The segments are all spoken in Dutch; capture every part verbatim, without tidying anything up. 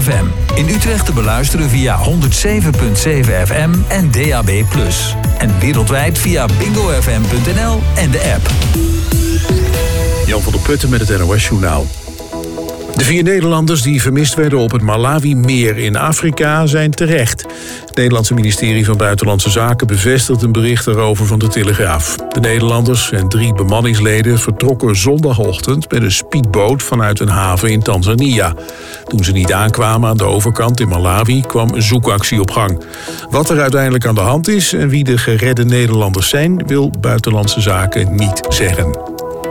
F M. In Utrecht te beluisteren via honderd zeven komma zeven F M en D A B plus. En wereldwijd via bingo f m punt n l en de app. Jan van der Putten met het N O S-journaal. De vier Nederlanders die vermist werden op het Malawi-meer in Afrika zijn terecht. Het Nederlandse ministerie van Buitenlandse Zaken bevestigt een bericht daarover van de Telegraaf. De Nederlanders en drie bemanningsleden vertrokken zondagochtend met een speedboot vanuit een haven in Tanzania. Toen ze niet aankwamen aan de overkant in Malawi kwam een zoekactie op gang. Wat er uiteindelijk aan de hand is en wie de geredde Nederlanders zijn, wil Buitenlandse Zaken niet zeggen.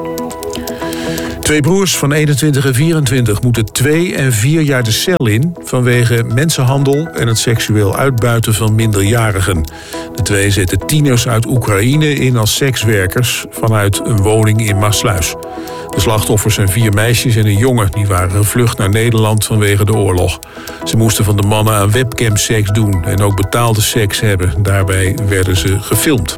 Twee broers van eenentwintig en vierentwintig moeten twee en vier jaar de cel in vanwege mensenhandel en het seksueel uitbuiten van minderjarigen. De twee zetten tieners uit Oekraïne in als sekswerkers vanuit een woning in Maassluis. De slachtoffers zijn vier meisjes en een jongen. Die waren gevlucht naar Nederland vanwege de oorlog. Ze moesten van de mannen aan webcamseks doen en ook betaalde seks hebben. Daarbij werden ze gefilmd.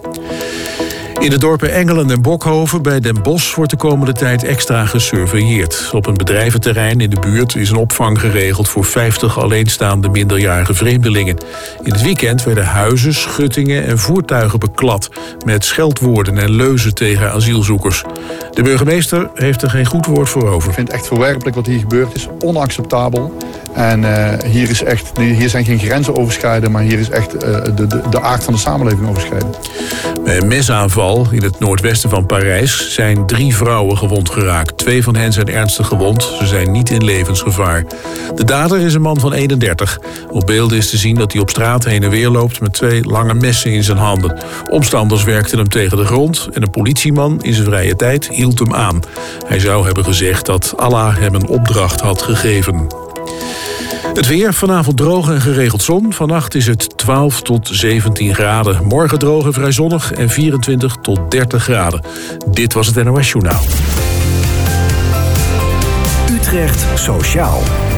In de dorpen Engelen en Bokhoven bij Den Bosch wordt de komende tijd extra gesurveilleerd. Op een bedrijventerrein in de buurt is een opvang geregeld voor vijftig alleenstaande minderjarige vreemdelingen. In het weekend werden huizen, schuttingen en voertuigen beklad met scheldwoorden en leuzen tegen asielzoekers. De burgemeester heeft er geen goed woord voor over. Ik vind het echt verwerpelijk wat hier gebeurd is, onacceptabel. En uh, hier, is echt, hier zijn geen grenzen overschreden, maar hier is echt uh, de, de, de aard van de samenleving overschreden. Bij een mesaanval in het noordwesten van Parijs zijn drie vrouwen gewond geraakt. Twee van hen zijn ernstig gewond. Ze zijn niet in levensgevaar. De dader is een man van eenendertig. Op beelden is te zien dat hij op straat heen en weer loopt met twee lange messen in zijn handen. Omstanders werkten hem tegen de grond en een politieman in zijn vrije tijd hield hem aan. Hij zou hebben gezegd dat Allah hem een opdracht had gegeven. Het weer, vanavond droog en geregeld zon. Vannacht is het twaalf tot zeventien graden. Morgen droog en vrij zonnig en vierentwintig tot dertig graden. Dit was het N O S Journaal. Utrecht Sociaal.